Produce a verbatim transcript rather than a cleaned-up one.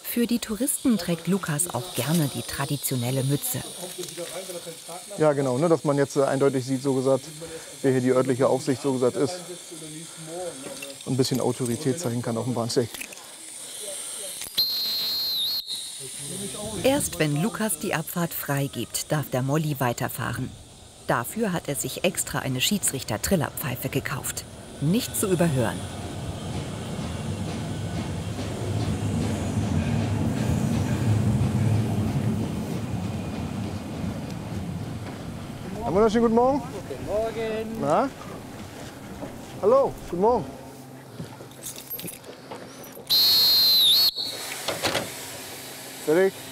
Für die Touristen trägt Lukas auch gerne die traditionelle Mütze. Ja, genau, ne, dass man jetzt äh, eindeutig sieht, so gesagt, wer hier die örtliche Aufsicht so gesagt ist. Und ein bisschen Autorität zeigen kann auf dem Bahnsteig. Erst wenn Lukas die Abfahrt freigibt, darf der Molly weiterfahren. Dafür hat er sich extra eine Schiedsrichter-Trillerpfeife gekauft. Nicht zu überhören. Einen wunderschönen guten Morgen. Guten Morgen. Na? Hallo, guten Morgen. Fertig.